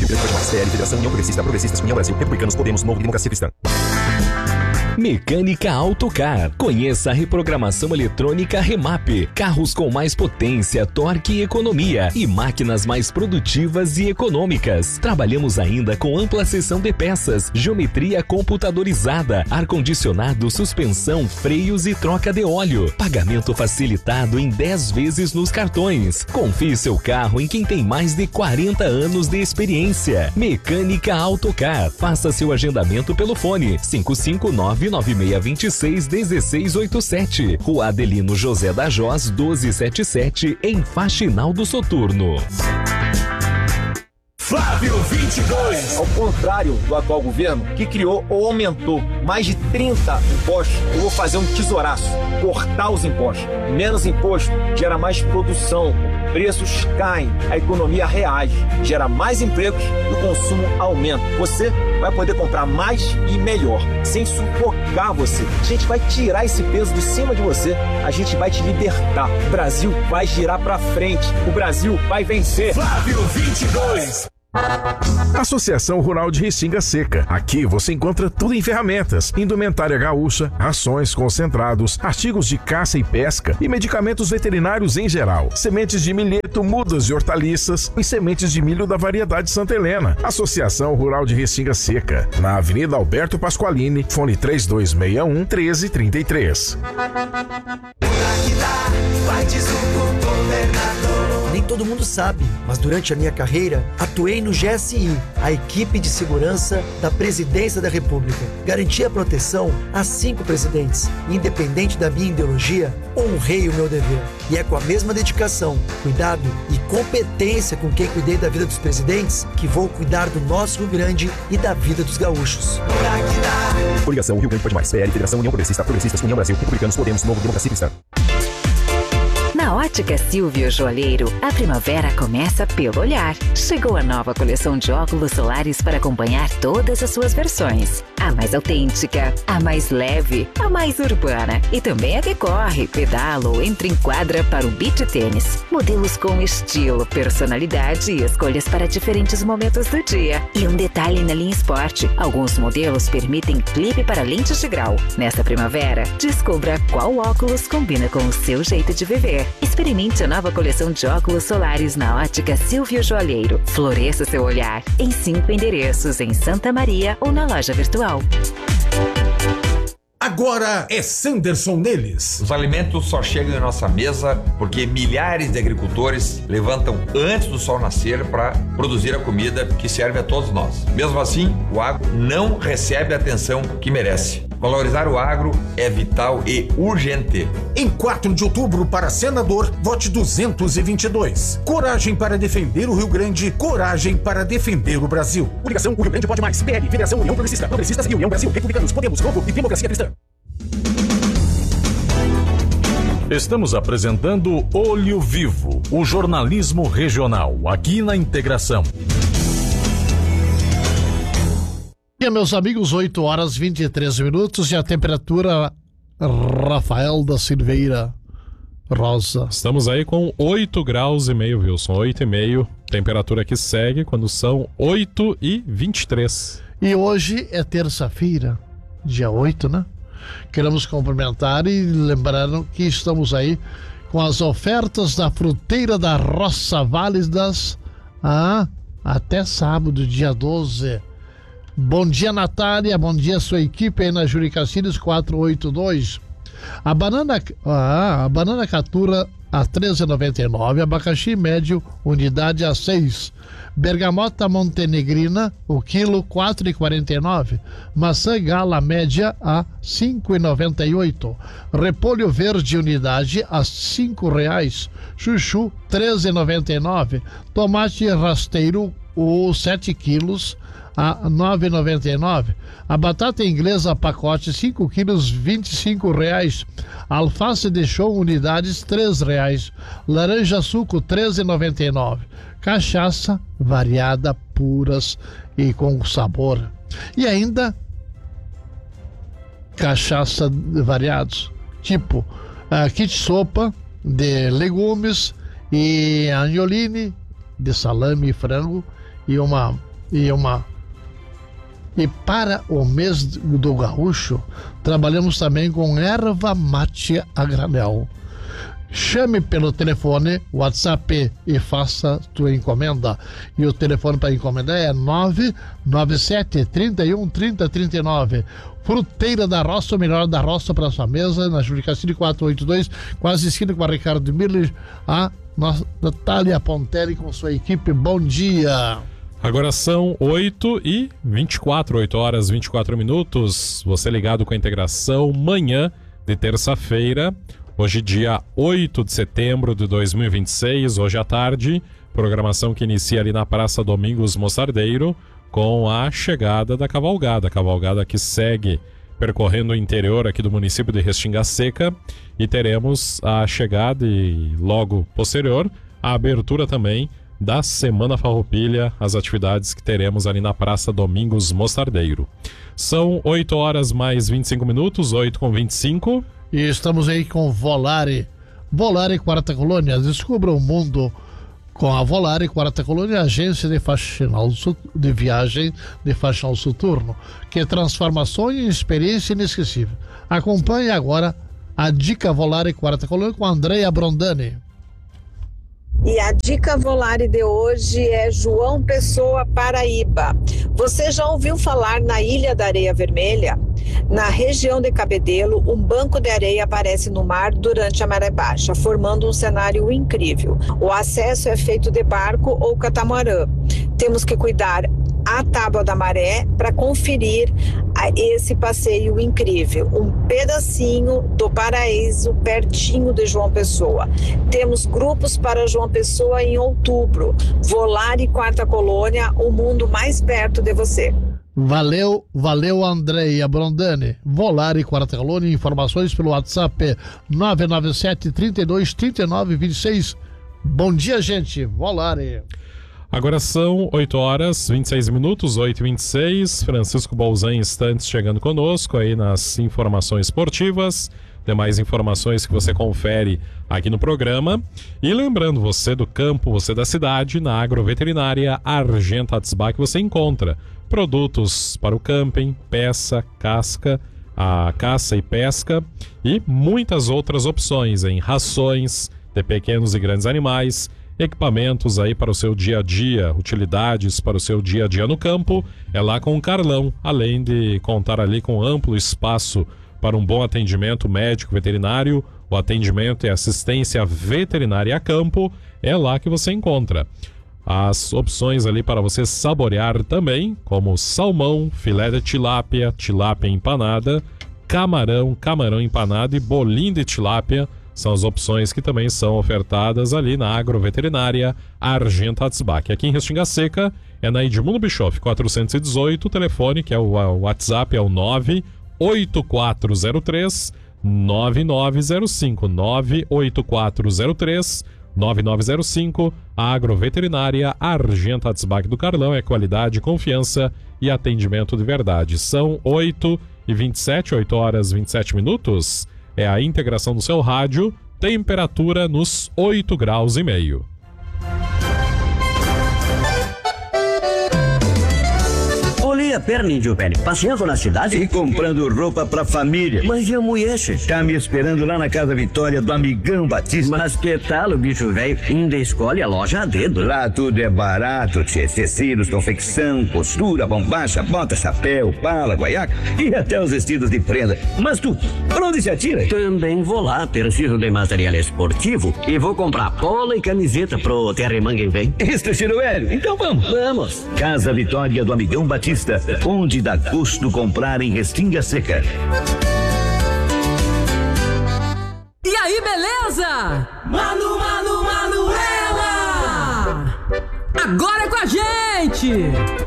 Grande Pode Mais, PL, Federação, União Progressistas, União Brasil, Republicanos, Podemos, Novo, Democracia Cristã. Mecânica Autocar. Conheça a reprogramação eletrônica Remap. Carros com mais potência, torque e economia e máquinas mais produtivas e econômicas. Trabalhamos ainda com ampla seção de peças, geometria computadorizada, ar-condicionado, suspensão, freios e troca de óleo. Pagamento facilitado em 10 vezes nos cartões. Confie seu carro em quem tem mais de 40 anos de experiência. Mecânica Autocar. Faça seu agendamento pelo fone 559-9626-1687. Rua Adelino José da Jós, 1277, em Faxinal do Soturno. Flávio 22. Ao contrário do atual governo, que criou ou aumentou mais de 30 impostos, eu vou fazer um tesouraço, cortar os impostos. Menos imposto gera mais produção, preços caem, a economia reage, gera mais empregos e o consumo aumenta. Você vai poder comprar mais e melhor, sem sufocar você. A gente vai tirar esse peso de cima de você, a gente vai te libertar. O Brasil vai girar pra frente, o Brasil vai vencer. Flávio 22. Associação Rural de Restinga Seca. Aqui você encontra tudo em ferramentas, indumentária gaúcha, rações, concentrados, artigos de caça e pesca e medicamentos veterinários em geral. Sementes de milheto, mudas e hortaliças e sementes de milho da variedade Santa Helena. Associação Rural de Restinga Seca. Na Avenida Alberto Pasqualini, fone 3261-1333. Nem todo mundo sabe, mas durante a minha carreira, atuei no GSI, a equipe de segurança da Presidência da República. Garanti a proteção a 5 presidentes. Independente da minha ideologia, honrei o meu dever. E é com a mesma dedicação, cuidado e competência com quem cuidei da vida dos presidentes que vou cuidar do nosso Rio Grande e da vida dos gaúchos. Coligação Rio Grande Pode Mais, PL, Federação, União Progressistas, União Brasil, Republicanos, Podemos, Novo, Democracia Cristã. Na Ótica Silvio Joalheiro, a primavera começa pelo olhar. Chegou a nova coleção de óculos solares para acompanhar todas as suas versões. A mais autêntica, a mais leve, a mais urbana e também a que corre, pedala ou entra em quadra para o beach tênis. Modelos com estilo, personalidade e escolhas para diferentes momentos do dia. E um detalhe na linha Sport, alguns modelos permitem clipe para lentes de grau. Nessa primavera, descubra qual óculos combina com o seu jeito de viver. Experimente a nova coleção de óculos solares na Ótica Silvio Joalheiro. Floresça seu olhar em 5 endereços em Santa Maria ou na loja virtual. Agora é Sanderson neles. Os alimentos só chegam em nossa mesa porque milhares de agricultores levantam antes do sol nascer para produzir a comida que serve a todos nós. Mesmo assim, o agro não recebe a atenção que merece. Valorizar o agro é vital e urgente. Em 4 de outubro, para senador, vote 222. Coragem para defender o Rio Grande, coragem para defender o Brasil. Coligação Rio Grande Pode Mais, PL, Federação, União Progressistas e União Brasil, Republicanos, Podemos, Novo e Democracia Cristã. Estamos apresentando Olho Vivo, o jornalismo regional, aqui na Integração. E meus amigos, 8 horas 23 minutos e a temperatura, Rafael da Silveira Rosa. Estamos aí com 8 graus e meio, Wilson, 8,5. Temperatura que segue quando são 8h23. E hoje é terça-feira, dia 8, né? Queremos cumprimentar e lembrando que estamos aí com as ofertas da Fruteira da Roça válidas até sábado, dia 12. Bom dia, Natália. Bom dia, sua equipe aí na Júlio Castilhos 482. A banana catura a R$ 13,99. Abacaxi médio, unidade a 6. Bergamota montenegrina, o quilo R$ 4,49. Maçã gala média a R$ 5,98. Repolho verde, unidade a R$ 5,00. Chuchu, R$ 13,99. Tomate rasteiro, o 7 quilos, a R$ 9,99. A batata inglesa pacote 5 quilos, R$ 25,00. Alface de show unidades, R$ 3,00. Laranja suco, R$ 13,99. Cachaça variada, puras e com sabor. E ainda cachaça variados, tipo kit sopa de legumes e agnoline de salame e frango e uma E para o mês do gaúcho, trabalhamos também com erva mate a granel. Chame pelo telefone, WhatsApp e faça tua encomenda. E o telefone para encomendar é 997 31 30 39. Fruteira da Roça, o melhor da roça para sua mesa, na Júlio Castilho 482, quase esquina com a Ricardo Miller, a Natália Pontelli com sua equipe. Bom dia. Agora são 8h24, 8 horas 24 minutos. Você ligado com a integração, manhã de terça-feira. Hoje, dia 8 de setembro de 2026, hoje à tarde, programação que inicia ali na Praça Domingos Mostardeiro, com a chegada da cavalgada. A cavalgada que segue percorrendo o interior aqui do município de Restinga Seca, e teremos a chegada e logo posterior a abertura também da Semana Farroupilha, as atividades que teremos ali na Praça Domingos Mostardeiro. São 8 horas mais 25 minutos, 8h25. E estamos aí com Volare. Volare Quarta Colônia. Descubra o mundo com a Volare Quarta Colônia, agência de viagem de Faxinal Soturno, que transforma sonho em experiência inesquecível. Acompanhe agora a Dica Volare Quarta Colônia com a Andrea Brondani. E a dica Volare de hoje é João Pessoa, Paraíba. Você já ouviu falar na Ilha da Areia Vermelha? Na região de Cabedelo, um banco de areia aparece no mar durante a maré baixa, formando um cenário incrível. O acesso é feito de barco ou catamarã. Temos que cuidar a tábua da maré para conferir esse passeio incrível. Um pedacinho do paraíso pertinho de João Pessoa. Temos grupos para João Pessoa em outubro. Volare Quarta Colônia, o mundo mais perto de você. Valeu, Andréia Brondani. Volare Quarta Colônia, informações pelo WhatsApp 997 32 39 26. Bom dia, gente. Volare. Agora são 8 horas 26 minutos, 8h26. Francisco Bolzan em instantes chegando conosco aí nas informações esportivas. Demais informações que você confere aqui no programa. E lembrando, você do campo, você da cidade, na Agroveterinária Argenta Atzbach você encontra produtos para o camping, peça, casca, a caça e pesca e muitas outras opções em rações de pequenos e grandes animais, equipamentos aí para o seu dia a dia, utilidades para o seu dia a dia no campo, é lá com o Carlão, além de contar ali com amplo espaço para um bom atendimento médico veterinário, o atendimento e assistência veterinária a campo, é lá que você encontra as opções ali para você saborear também, como salmão, filé de tilápia, tilápia empanada, camarão, camarão empanado e bolinho de tilápia. São as opções que também são ofertadas ali na Agroveterinária Argenta Atzbach. Aqui em Restinga Seca é na Edmundo Bischoff 418, o telefone que é o WhatsApp é o 98403 9905 98403 9905. A Agroveterinária Argenta Atzbach do Carlão é qualidade, confiança e atendimento de verdade. São 8h27, 8 horas 27 minutos. É a integração do seu rádio, temperatura nos 8 graus e meio. Olhei a perna, índio velho, passeando na cidade e comprando roupa pra família. Mas e a mulher, tá me esperando lá na Casa Vitória do Amigão Batista. Mas que tal o bicho velho ainda escolhe a loja a dedo? Lá tudo é barato, tchê. Tecidos, confecção, costura, bombacha, bota, chapéu, pala, guaiaca e até os vestidos de prenda. Mas tu, por onde se atira? Também vou lá, preciso de material esportivo e vou comprar polo e camiseta pro Terremangue vem. Isso, Chiro Velho, então vamos. Vamos. Casa Vitória do Amigão Batista, onde dá gosto comprar em Restinga Seca. E aí, beleza? Manuela! Agora é com a gente!